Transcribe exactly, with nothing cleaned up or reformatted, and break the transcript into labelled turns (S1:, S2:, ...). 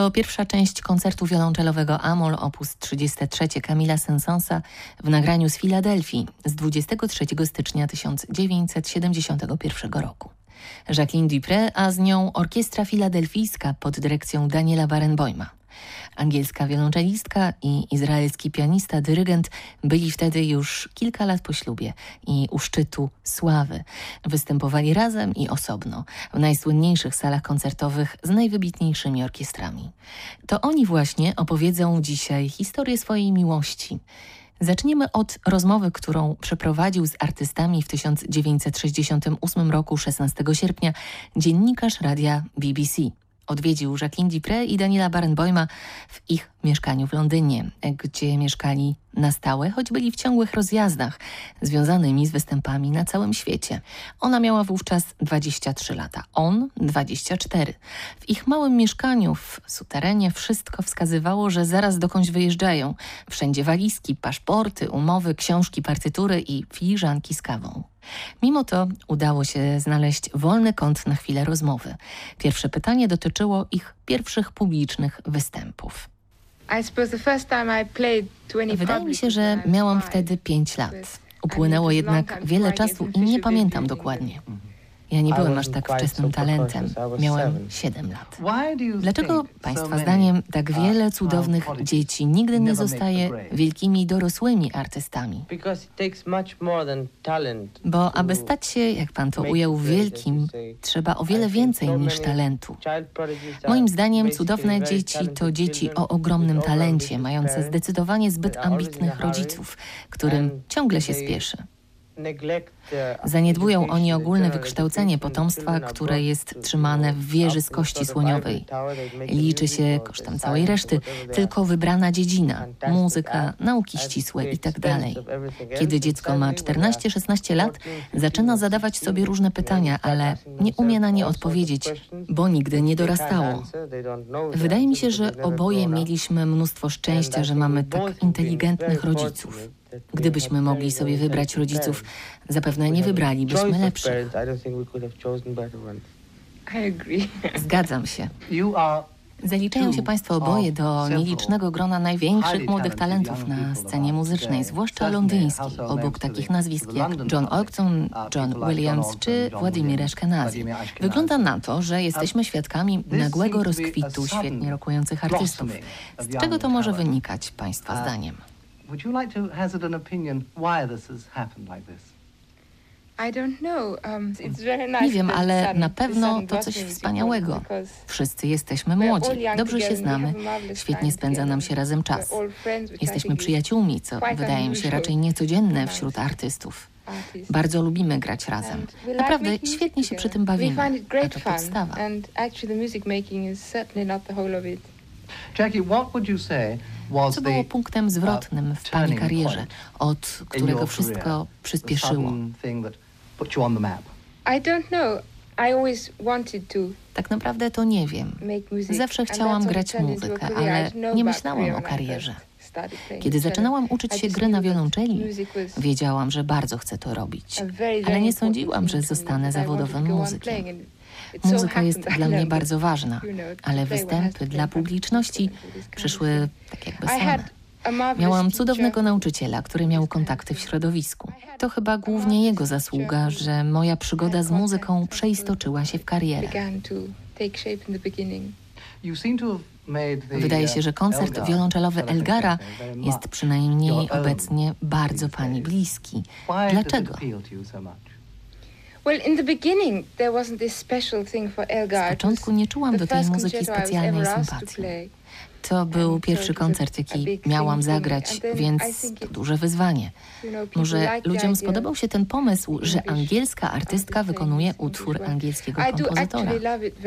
S1: To pierwsza część koncertu wiolonczelowego Amol op. trzydzieści trzy Camille'a Saint-Saënsa w nagraniu z Filadelfii z dwudziestego trzeciego stycznia tysiąc dziewięćset siedemdziesiątego pierwszego roku. Jacqueline Dupre, a z nią orkiestra filadelfijska pod dyrekcją Daniela Barenboima. Angielska wiolonczelistka i izraelski pianista, dyrygent byli wtedy już kilka lat po ślubie i u szczytu sławy. Występowali razem i osobno w najsłynniejszych salach koncertowych z najwybitniejszymi orkiestrami. To oni właśnie opowiedzą dzisiaj historię swojej miłości. Zaczniemy od rozmowy, którą przeprowadził z artystami w tysiąc dziewięćset sześćdziesiątym ósmym roku, szesnastego sierpnia, dziennikarz radia B B C. Odwiedził Jacqueline Dupre i Daniela Barenboima w ich mieszkaniu w Londynie, gdzie mieszkali na stałe, choć byli w ciągłych rozjazdach związanymi z występami na całym świecie. Ona miała wówczas dwadzieścia trzy lata, on dwadzieścia cztery. W ich małym mieszkaniu w suterenie wszystko wskazywało, że zaraz dokądś wyjeżdżają. Wszędzie walizki, paszporty, umowy, książki, partytury i filiżanki z kawą. Mimo to udało się znaleźć wolny kąt na chwilę rozmowy. Pierwsze pytanie dotyczyło ich pierwszych publicznych występów. Wydaje mi się, że miałam wtedy pięć lat. Upłynęło jednak wiele czasu i nie pamiętam dokładnie. Ja nie byłem aż tak wczesnym talentem. Miałem siedem lat. Dlaczego Państwa zdaniem tak wiele cudownych dzieci nigdy nie zostaje wielkimi dorosłymi artystami? Bo aby stać się, jak Pan to ujął, wielkim, trzeba o wiele więcej niż talentu. Moim zdaniem cudowne dzieci to dzieci o ogromnym talencie, mające zdecydowanie zbyt ambitnych rodziców, którym ciągle się spieszy. Zaniedbują oni ogólne wykształcenie potomstwa, które jest trzymane w wieży z kości słoniowej. Liczy się, kosztem całej reszty, tylko wybrana dziedzina, muzyka, nauki ścisłe itd. Kiedy dziecko ma czternaście szesnaście lat, zaczyna zadawać sobie różne pytania, ale nie umie na nie odpowiedzieć, bo nigdy nie dorastało. Wydaje mi się, że oboje mieliśmy mnóstwo szczęścia, że mamy tak inteligentnych rodziców. Gdybyśmy mogli sobie wybrać rodziców, zapewne nie wybralibyśmy lepszych. Zgadzam się. Zaliczają się Państwo oboje do nielicznego grona największych młodych talentów na scenie muzycznej, zwłaszcza londyńskiej, obok takich nazwisk jak John Octon, John Williams czy Władimir Ashkenazy. Wygląda na to, że jesteśmy świadkami nagłego rozkwitu świetnie rokujących artystów. Z czego to może wynikać Państwa zdaniem?
S2: Would you like to hazard an opinion why this has happened like this?
S1: Nie wiem, ale na pewno to coś wspaniałego. Wszyscy jesteśmy młodzi, dobrze się znamy, świetnie spędza nam się razem czas. Jesteśmy przyjaciółmi, co wydaje mi się raczej niecodzienne wśród artystów. Bardzo lubimy grać razem. Naprawdę świetnie się przy tym bawimy, a to podstawa.
S2: Jackie, what would you say?
S1: Co było punktem zwrotnym w Pani karierze, od którego wszystko przyspieszyło? Tak naprawdę to nie wiem. Zawsze chciałam grać muzykę, ale nie myślałam o karierze. Kiedy zaczynałam uczyć się gry na wiolonczeli, wiedziałam, że bardzo chcę to robić, ale nie sądziłam, że zostanę zawodowym muzykiem. Muzyka jest dla mnie bardzo ważna, ale występy dla publiczności przyszły tak jakby same. Miałam cudownego nauczyciela, który miał kontakty w środowisku. To chyba głównie jego zasługa, że moja przygoda z muzyką przeistoczyła się w karierę. Wydaje się, że koncert wiolonczelowy Elgara jest przynajmniej obecnie bardzo Pani bliski. Dlaczego? Z początku nie czułam do tej muzyki specjalnej sympatii. To był pierwszy koncert, jaki miałam zagrać, więc to duże wyzwanie. Może ludziom spodobał się ten pomysł, że angielska artystka wykonuje utwór angielskiego kompozytora.